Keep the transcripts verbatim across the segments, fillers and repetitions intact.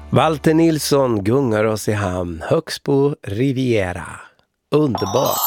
Walter Nilsson gungar oss i hamn, Högsbo Riviera. Underbart.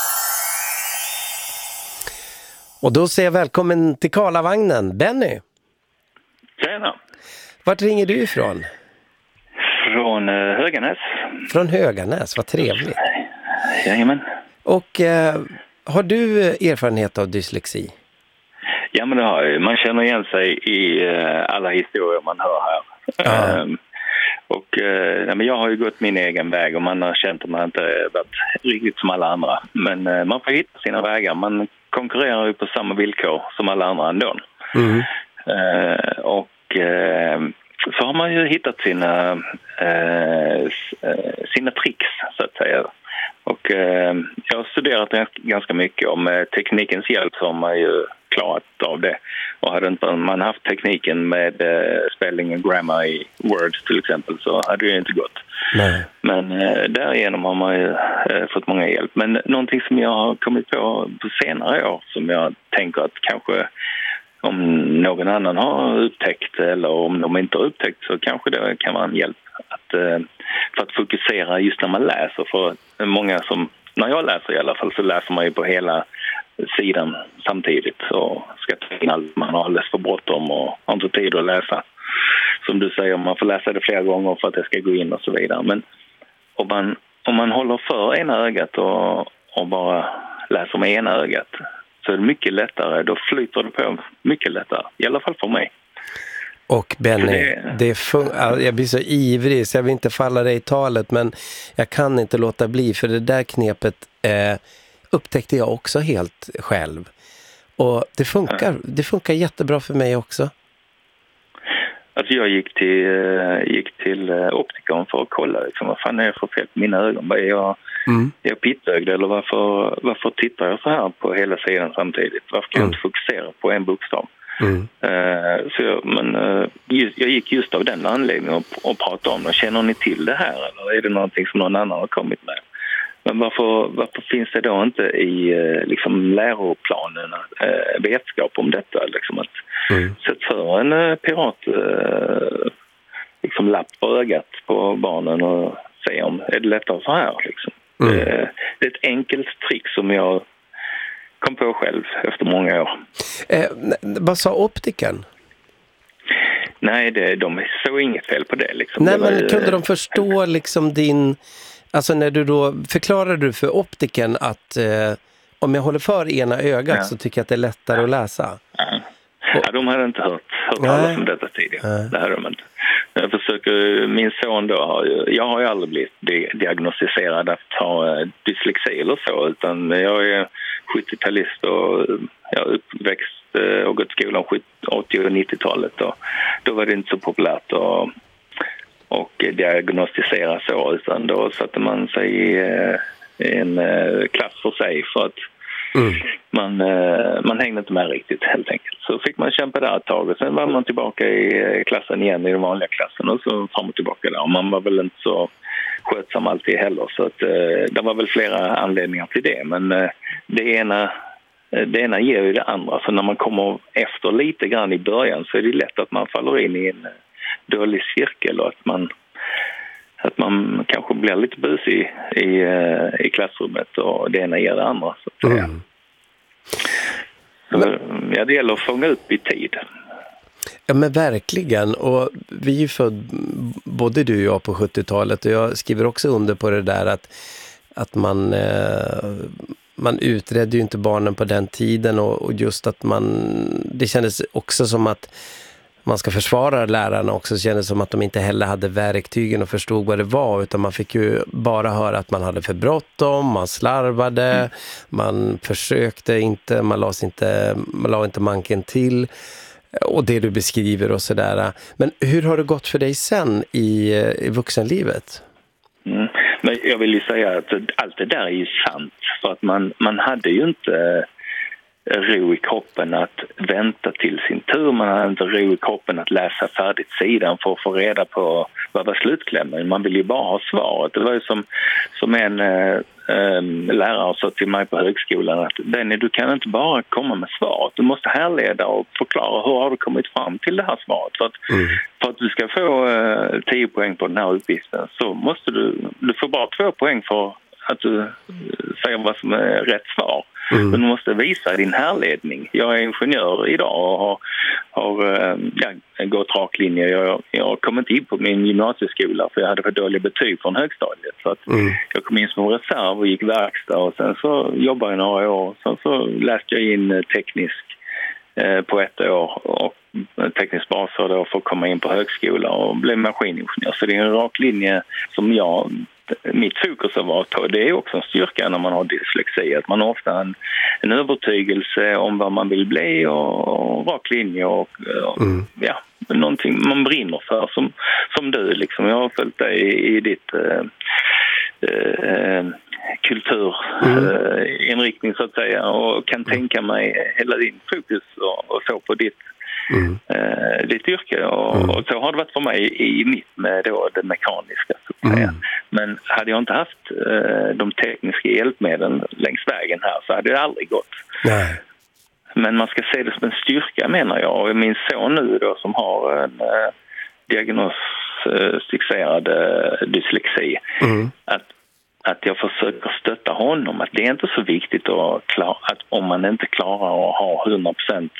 Och då säger jag välkommen till Karlavagnen, Benny. Tjena. Vart ringer du ifrån? Från eh, Höganäs. Från Höganäs, vad trevligt. Jajamän. Och eh, har du erfarenhet av dyslexi? Ja, men det har jag. Man känner igen sig i eh, alla historier man hör här. Ja. Um, och eh, ja, men jag har ju gått min egen väg och man har känt att man inte varit riktigt som alla andra. Men eh, man får hitta sina vägar. Man konkurrerar ju på samma villkor som alla andra ändå. Mm. Uh, och uh, så har man ju hittat sina, uh, sina tricks, så att säga. Och uh, jag har studerat ganska mycket om uh, teknikens hjälp, så har man ju klarat av det. Och hade inte man haft tekniken med uh, spelling och grammar i Word till exempel, så hade det ju inte gått. Nej. Men uh, därigenom har man ju uh, fått många hjälp. Men någonting som jag har kommit på på senare år, som jag tänker att kanske om någon annan har upptäckt, eller om de inte har upptäckt, så kanske det kan vara en hjälp att, för att fokusera just när man läser. För många som, när jag läser i alla fall, så läser man ju på hela sidan samtidigt och ska ta in allt. Man har alldeles för bråttom och har inte tid att läsa. Som du säger, man får läsa det flera gånger för att det ska gå in och så vidare. Men om man, om man håller för ena ögat och, och bara läser med ena ögat, så är det mycket lättare. Då flyter det på mycket lättare. I alla fall för mig. Och Benny, det... det fun- jag blir så ivrig så jag vill inte falla dig i talet, men jag kan inte låta bli, för det där knepet eh, upptäckte jag också helt själv. Och det funkar, ja. det funkar jättebra för mig också. Alltså jag gick till, gick till optikern för att kolla liksom, vad fan är det för fel på mina ögon? Är jag, mm. är jag pittögd, eller varför, varför tittar jag så här på hela sidan samtidigt? Varför kan mm. jag inte fokusera på en bokstav? Mm. Uh, så jag, men, uh, just, jag gick just av den anledningen och, och pratade om det. Känner ni till det här, eller är det någonting som någon annan har kommit med? Men varför, varför finns det då inte i uh, liksom, läroplanen uh, vetskap om detta? Liksom, att mm. sätta för en uh, pirat uh, liksom, lapp på ögat på barnen och säga om är det lättare så här? Liksom. Mm. Uh, det är ett enkelt trick som jag kom på själv efter många år. Eh, vad sa optiken? Nej, det, de såg inget fel på det. Liksom. Nej, det men var, kunde de förstå liksom din... Alltså när du då... Förklarade du för optiken att eh, om jag håller för ena ögat ja. så tycker jag att det är lättare att läsa? Ja, och, ja de hade inte hört, hört talas om detta tidigare. Nej. Det hade de inte. Jag försöker, min son då har ju, jag har ju aldrig blivit diagnostiserad att ha dyslexi eller så, utan jag är sjuttiotalist och jag är uppväxt och gått skolan åttio- och nittiotalet, och då var det inte så populärt att och diagnostisera så, utan då satte man sig i en klass för sig för att mm. man, man hängde inte med riktigt helt enkelt. Så fick man kämpa där ett tag och sen var man tillbaka i klassen igen, i den vanliga klassen, och så fram och tillbaka där. Och man var väl inte så skötsam alltid heller, så att, det var väl flera anledningar till det, men det ena det ena ger ju det andra. Så när man kommer efter lite grann i början så är det lätt att man faller in i en dålig cirkel och att man att man kanske blir lite busig i, i klassrummet och det ena ger det andra. Så att säga. Mm. Så, ja, det gäller att fånga upp i tid. Ja, men verkligen. Och vi är ju född, både du och jag, på sjuttiotalet, och jag skriver också under på det där att, att man, eh, man utredde ju inte barnen på den tiden, och, och just att man, det kändes också som att man ska försvara lärarna också, så kändes det som att de inte heller hade verktygen och förstod vad det var, utan man fick ju bara höra att man hade för bråttom, man slarvade, mm. man försökte inte, man la inte, man la inte manken till, och det du beskriver och sådär. Men hur har det gått för dig sen i, i vuxenlivet? Mm. Men jag vill ju säga att allt det där är ju sant, för att man, man hade ju inte ro i kroppen att vänta till sin tur. Man hade inte ro i kroppen att läsa färdigt sidan för att få reda på vad var slutklämmen. Man vill ju bara ha svaret. Det var ju som, som en äh, äh, lärare sa till mig på högskolan att Benny, du kan inte bara komma med svaret. Du måste härleda och förklara hur har du kommit fram till det här svaret. För att, mm. för att du ska få äh, tio poäng på den här uppgiften så måste du, du får bara två poäng för att du säger vad som är rätt svar. Mm. Men du måste visa din härledning. Jag är ingenjör idag och har, har ja, gått rak linje. Jag, jag har kommit in på min gymnasieskola för jag hade för dåliga betyg från högstadiet. Så att mm. jag kom in som reserv och gick verkstad och sen så jobbade jag några år. Sen så läste jag in teknisk eh, på ett år och teknisk basår då för att komma in på högskola och blev maskiningenjör. Så det är en rak linje som jag... Mitt fokus har varit på, det är också en styrka när man har dyslexi, att man har ofta en, en övertygelse om vad man vill bli och, och rak linje och, och mm. ja, någonting man brinner för som, som du liksom. Jag har följt dig i, i ditt eh, eh, kulturinriktning mm. så att säga och kan tänka mig hela din fokus och, och så på ditt Mm. Uh, ditt yrke och, mm. och så har det varit för mig i mitt med då det mekaniska så att säga. Mm. Men hade jag inte haft uh, de tekniska hjälpmedlen längs vägen här så hade det aldrig gått. Nej. Men man ska se det som en styrka menar jag och min son nu då som har en uh, diagnostiserad uh, dyslexi mm. att att jag försöker stötta honom att det är inte så viktigt att, klara, att om man inte klarar att ha hundra procent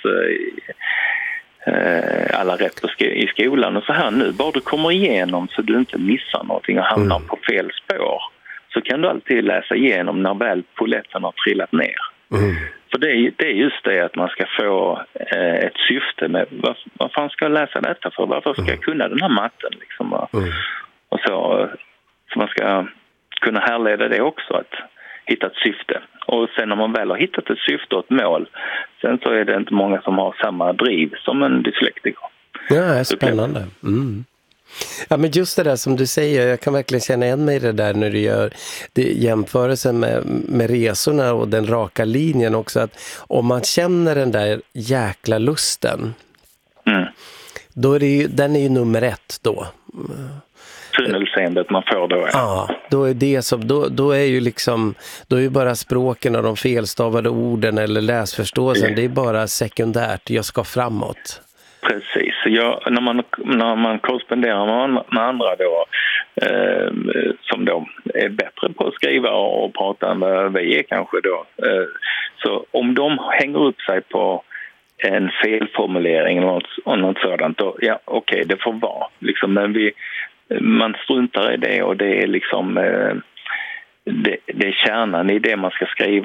alla rätt på sk- i skolan och så här nu, bara du kommer igenom så du inte missar någonting och hamnar mm. på fel spår så kan du alltid läsa igenom när väl poletten har trillat ner. Mm. För det är, det är just det att man ska få eh, ett syfte med vad, vad fan ska jag läsa detta för? Varför ska jag kunna den här matten liksom? Och, mm. och så, så man ska kunna härleda det också att hitta ett syfte. Och sen när man väl har hittat ett syfte och ett mål sen så är det inte många som har samma driv som en dyslektiker. Ja, det är spännande. Mm. Ja, men just det där som du säger, jag kan verkligen känna igen mig i det där när du gör det, jämförelsen med, med resorna och den raka linjen också, att om man känner den där jäkla lusten mm. då är det ju, den är ju nummer ett då. Tunnelseendet man får då. Ja, ja då är det som, då, då är ju liksom, då är ju bara språken och de felstavade orden eller läsförståelsen, mm. det är bara sekundärt, jag ska framåt. Precis, jag, när, man, när man korresponderar med, med andra då eh, som då är bättre på att skriva och prata än vad vi är kanske då, eh, så om de hänger upp sig på en felformulering eller något, och något sådant då, ja okej, okay, det får vara liksom, men vi man struntar i det och det är liksom eh, det, det är kärnan i det man ska skriva